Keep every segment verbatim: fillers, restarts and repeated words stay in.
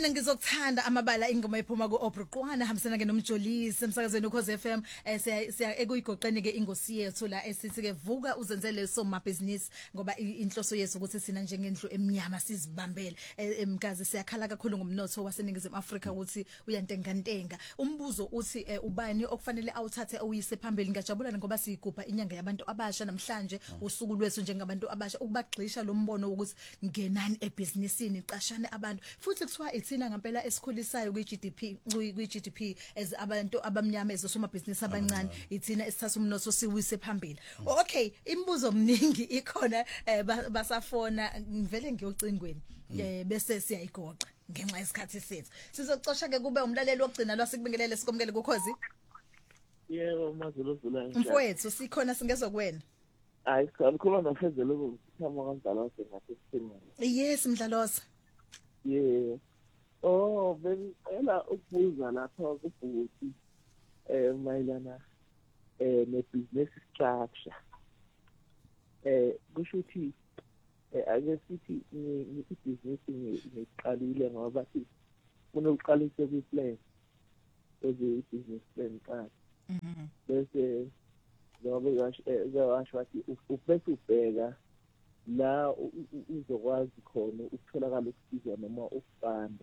mina ngizokuthanda amabala ingoma ephuma ku Obruqwana hambisana ke nomjolisi emsakazweni uKhoze F M siya siya ekuyigoqeni ke ingosi yethu la esithi ke vuka uzenzele so mabhizinisi ngoba inhloso yethu ukuthi sina njengendlu emnyama sizibambele emkazi siyakhala kakhulu ngomnotho waseningizimu Afrika ukuthi uyantengantenga umbuzo uthi ubani okufanele awuthathe awuyise phambili ngajabula ngoba sigubha inyanga yabantu abasha namhlanje usuku lwethu njengabantu abasha ukubagxisha lo mbono ukuthi ngenani ebusinessini qashane abantu futhi kuthiwa ithina ngempela esikhulisayo kwi G D P kwi G D P as abantu abamnyama ezosoma business abancane ithina esithatha umnotho siwise phambili okay imibuzo mningi ikhona basafona ngivele ngiyocingweni bese siyayigoqa ngenxa yesikhathi sethu sizocosha ke kube umlaleli wokugcina lwasikubingelele sikomkele kuKhozi yebo mazulu zula mfowethu sikhona singezwe kuwena hayi sikhuluma noFezelo ukuthama kanjalo sengathi yes mdlalosa yeah oh bengicela ukubuza lapha kubhuti eh mayelana eh ne business structure eh kusho ukuthi ake sithi ni business ngiqalile ngoba sithi kunokuqalisa ku plan eze business plan ka mhm bese ngoba ngasho wathi ubese ubheka la uzokwazi khona ukutholakala ukusiza noma ukufanda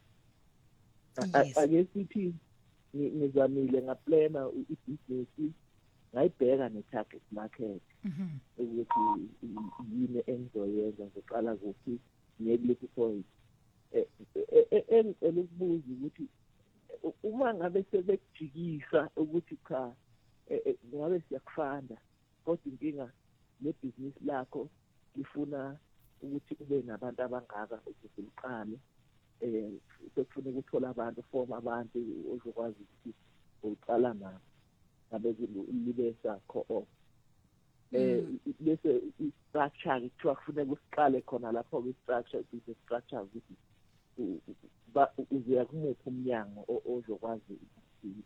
ake sithi ngizamile ngaplana i-business ngayibheka ne-target market ukuthi yini engizoyenza ngizoqala kuphi ngekuliphi point engicela ukubuza ukuthi uma ngabe sebekujikisa ukuthi cha ngabe siyakufanda kodwa inkinga le-business lakho lifuna ukuthi ube nabantu abangaka ukuze uqale eh sekufuna ukuthola abantu form abantu ozokwazi ukuthi uqala nabo ngabe libe sakho eh bese i-structure kuthiwa kufuneka usiqale khona lapho kwi-structure business structure ukuthi ba uziya kumuphi umnyango ozokwazi ukuthi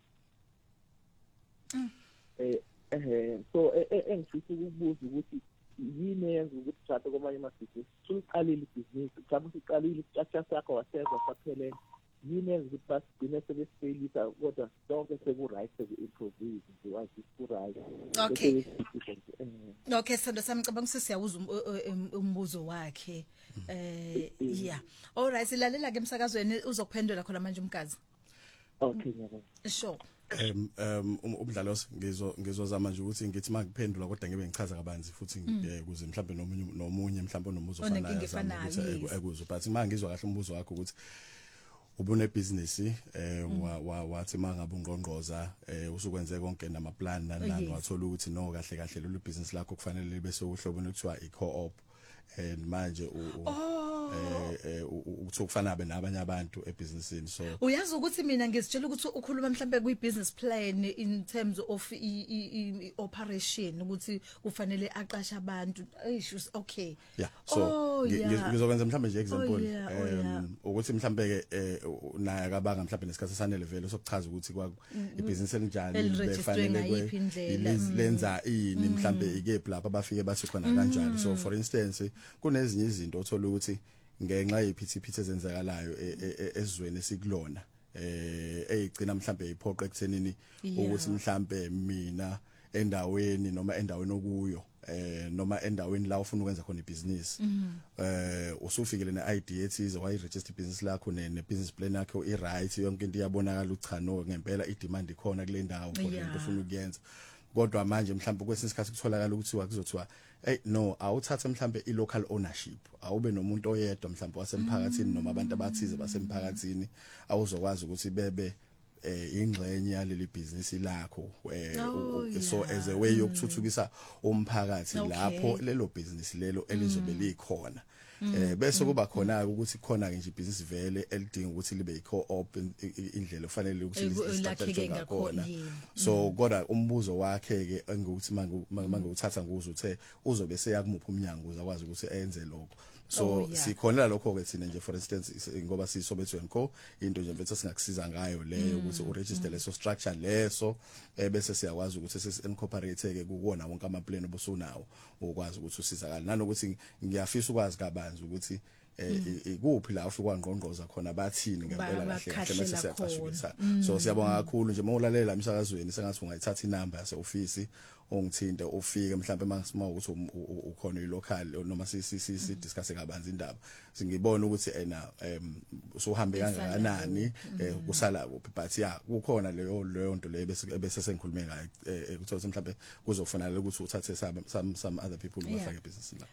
eh eh so engifisa ukubuza ukuthi yini yenza ukuthi mhlawumbe kwamanye amabhizinisi usuqalile ibhizinisi mhlawumbe usuqalile isithatha sakho wasenza saphelele yini yenza ukuthi basigcine sebesifeyilisa kodwa sonke seku-right seku-improvise nje wazi ku-right okay okay sando sami ngicabanga ukuthi siyawuza umbuzo wakhe eh yeah all right silalela ke emsakazweni uzokuphendula khona manje umkazi okay ngiyabona sure em um umdlalo ngizo ngizozama nje ukuthi ngithi mangiphendula kodwa ngibe ngichaza kabanzi futhi ukuze mhlawumbe nomunye nomunye mhlawumbe nomuzo ofanayo ekuzwe but mangizwa kahle umbuzo wakho ukuthi ubune business eh wathi mangabe ungqongqoza eh usukwenze konke nama plan nani wathola ukuthi no kahle kahle lo business lakho kufanele libe sokuhlobona ukuthiwa i-co-op and manje eh ukuthi kufana abe nabanye abantu ebusinessini so uyazi ukuthi mina ngizitshela ukuthi ukhuluma mhlambe kwi business plan in terms of i operation ukuthi kufanele aqashe abantu issues okay yeah so ngizokwenza mhlambe nje example um ukuthi mhlambe ke naye akabanga mhlambe nesikhathi sanele vele sokuchaza ukuthi kwa ibusiness elinjani befanele lenza ini mhlambe ikephi lapha abafike bathi khona kanjani so for instance kunezinye izinto othola ukuthi ngenxa yephithiphithi ezenzakalayo ezweni esikulona eh eyigcina mhlambe iphoqa ekuthenini ukuthi mhlambe mina endaweni noma endaweni okuyo eh noma endaweni la ufuna ukwenza khona ibusiness eh usufikele ne-I D ethize wayi-register business lakho ne-business plan yakho i-right yonke into iyabonakala uchano ngempela i-demand ikhona kule ndawo for into ufuna ukuyenza kodwa manje mhlambe kwesinye isikhathi kutholakala ukuthi wakuzothiwa hey no awuthathe mhlambe i-local ownership awube nomuntu oyedwa mhlambe wasemphakathini noma abantu abathize basemphakathini awuzokwazi ukuthi bebe eh ingxenye yaleli business lakho so as a way yokuthuthukisa umphakathi lapho lelo business lelo elizobe likhona eh bese kuba khona ukuthi khona ke nje business vele elidinga ukuthi libe i-co-op indlela ofanele ukuthi listrategy ngakhona so kodwa umbuzo wakhe ke engukuthi manje uthatha nguzo uthe uzobe seyakumupha umnyango uzakwazi ukuthi enze lokho so oh, yeah. sikhona lokho ke thina nje for instance ngoba sisobethwe nko into nje mfethu singakusiza ngayo leyo ukuthi mm, uregister mm. leso structure leso ebese siyakwazi ukuthi sesi incorporate ke kuwona wonke ama plan obusunawo ukwazi ukuthi usizakala nanokuthi ngiyafisa ukwazi kabanzi ukuthi ikuphi la ufika kwangqongqoza khona bathini ngempela kahle kahle mase siyaqashukisa so siyabonga kakhulu nje mawulalela emsakazweni sengathi ungayithatha inamba yase office ongithinte ufike mhlawumbe masima ukuthi ukhona ilocal noma si si si discuss kabanzi indaba singibona ukuthi ena em usuhambe kangakanani kusala kuphi but yeah kukhona leyo leyo nto le bese bese sengikhulume ngayo ukuthi mhlawumbe kuzofanele ukuthi uthathe some some other people abafake business la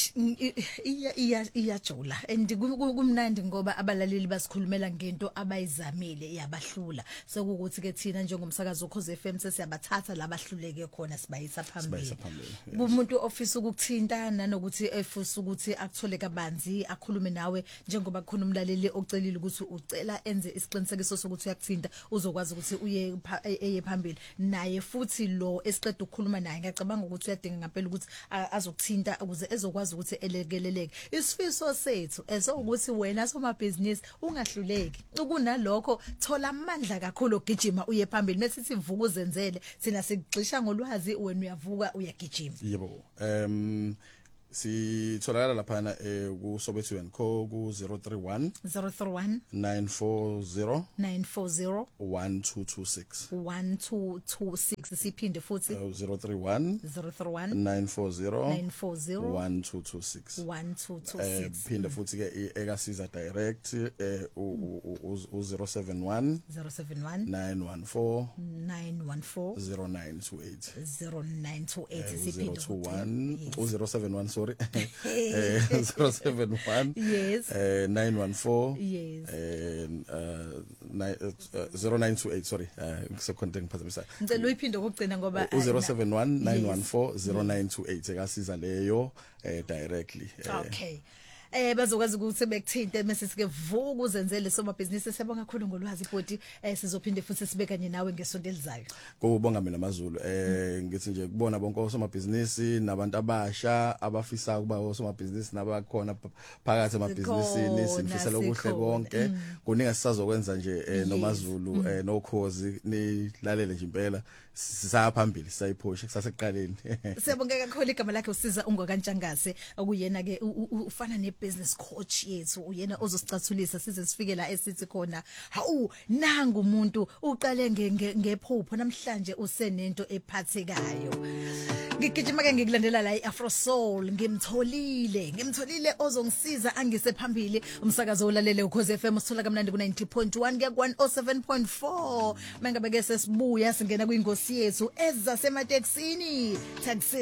iya iya iyajula and kumnandi ngoba abalaleli basikhulumela ngento abayizamile yabahlula sekukuthi ke thina njengomsakazo ukhoze F M sesiyabathatha labahluleke khona sibayisa phambili umuntu ofisa ukukuthintana nokuthi efisa ukuthi akuthole kabanzi akhulume nawe njengoba khona umlaleli ocelile ukuthi ucela enze isiqinisekiso sokuthi uyakuthinta uzokwazi ukuthi uye eye phambili naye futhi lo esiqeda ukukhuluma naye ngiyacabanga ukuthi uyadinga ngempela ukuthi azokuthinta ukuze ezo kwazi ukuthi elekeleleke isifiso sethu esokuthi wena somabhizinisi ungahluleki ukunalokho thola amandla kakhulu ogijima uye phambili mase sivuka uzenzele sina sigxisha ngolwazi wena uyavuka uyagijima yebo em sitholakala lapha eh ku Soweto and Co ku zero three one zero three one nine four zero nine four zero one two two six one two two six siphinde futhi zero three one zero three one nine four zero nine four zero one two two six one two two six phinde futhi ke ekasiza direct eh u zero seven one zero seven one nine one four nine one four zero nine two eight zero nine two eight siphinde two one u zero seven one sorry uh, zero seven one yes uh, nine one four yes and uh, nine, uh, zero nine two eight sorry uh seconde ngiphazamisa ngicela uyiphinde ukugcina ngoba zero seven one nine one four zero nine two eight ekasiza leyo uh, directly uh, okay eh bazokwazi ukuthi bekuthinte mase sike vuka uzenzele somabhizinisi siyabonga kakhulu ngolwazi bodi eh sizophinde futhi sibe kanye nawe ngesonto elizayo kubonga mina maZulu eh ngithi nje kubona bonke osomabhizinisi nabantu abasha abafisa ukuba osomabhizinisi nabakhona phakathi emabhizinisini simfisela okuhle konke kuningi sisazokwenza nje nomaZulu eh nokhozi nilalele nje impela sisaphambili sisayiphosha kusasekuqaleni siyabonga kakhulu igama lakhe usiza ungakantshangase okuyena ke ufana ne business coach yethu uyena ozosicathulisa size sifike la esithi khona hawu nanga umuntu uqale ngephupho namhlanje usenento ephathekayo ngigijima ke ngikulandela la iAfro Soul ngimtholile ngimtholile ozongisiza angise phambili umsakazo olalele ukhoze F M sithola kamnandi ku ninety point one kuya ku one oh seven point four mangabe ke sesibuya singena kwingosi yethu ezasemateksini taxi